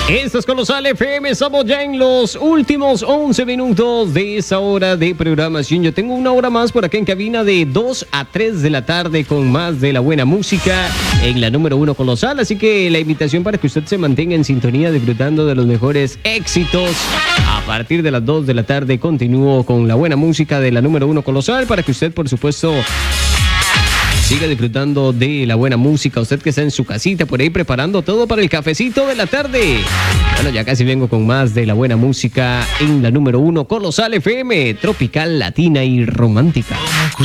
Esto es Colosal FM, estamos ya en los últimos 11 minutos de esa hora de programación. Yo tengo una hora más por acá en cabina de 2 a 3 de la tarde con más de la buena música en la número 1 Colosal. Así que la invitación para que usted se mantenga en sintonía disfrutando de los mejores éxitos. A partir de las 2 de la tarde continúo con la buena música de la número 1 Colosal para que usted, por supuesto, siga disfrutando de la buena música. Usted que está en su casita por ahí preparando todo para el cafecito de la tarde. Bueno, ya casi vengo con más de la buena música en la número 1 Colosal FM, tropical, latina y romántica.